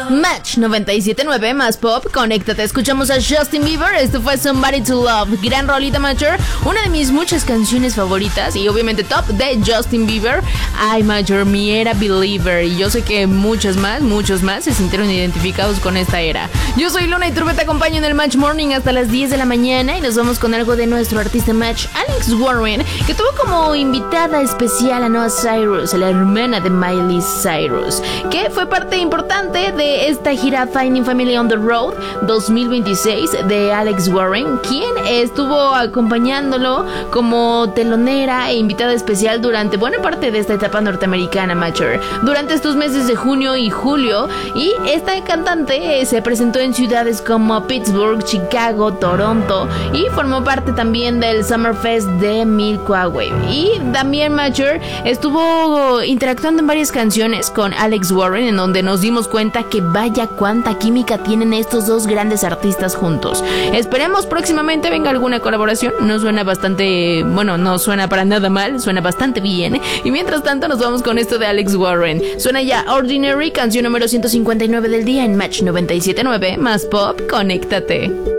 Match 97.9 más pop, conéctate, escuchamos a Justin Bieber, esto fue Somebody to Love, gran rolita Major, una de mis muchas canciones favoritas y obviamente top de Justin Bieber. Ay Major, mi era Believer, y yo sé que muchos más se sintieron identificados con esta era. Yo soy Luna y Turbe, te acompaño en el Match Morning hasta las 10 de la mañana y nos vamos con algo de nuestro artista Match, Alex Warren, que tuvo como invitada especial a Noah Cyrus, la hermana de Miley Cyrus, que fue parte importante de esta gira Finding Family on the Road 2026 de Alex Warren, quien estuvo acompañándolo como telonera e invitada especial durante buena parte de esta etapa norteamericana Major, durante estos meses de junio y julio, y esta cantante se presentó en ciudades como Pittsburgh, Chicago, Toronto y formó parte también del Summerfest de Milwaukee. Y también Major estuvo interactuando en varias canciones con Alex Warren, en donde nos dimos cuenta que vaya cuánta química tienen estos dos grandes artistas juntos. Esperemos próximamente venga alguna colaboración. No suena bastante, bueno, no suena para nada mal, suena bastante bien. Y mientras tanto nos vamos con esto de Alex Warren. Suena ya Ordinary, canción número 159 del día en Match 97.9 más pop, conéctate.